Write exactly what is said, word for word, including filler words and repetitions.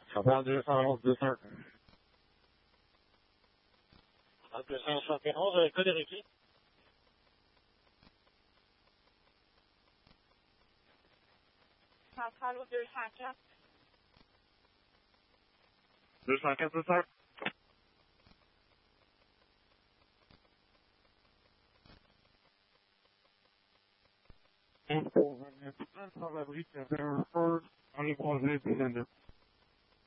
Avant deux cent onze, deux cent un. deux cent soixante et onze, code Ricky. Centrale au deux cent quatre. deux cent quatre, deux cents. Info, on est sans l'abri qu'il y avait un feu dans les croisés des N deux.